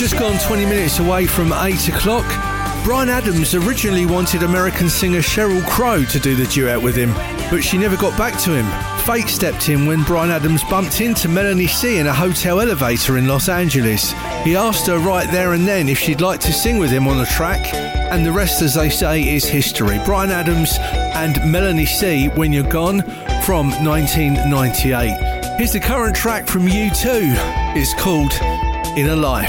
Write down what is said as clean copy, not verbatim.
Just gone 20 minutes away from 8 o'clock. Bryan Adams originally wanted American singer Sheryl Crow to do the duet with him, but she never got back to him. Fate stepped in when Bryan Adams bumped into Melanie C in a hotel elevator in Los Angeles. He asked her right there and then if she'd like to sing with him on the track, and the rest, as they say, is history. Bryan Adams and Melanie C, When You're Gone, from 1998. Here's the current track from U2. It's called Inner Life.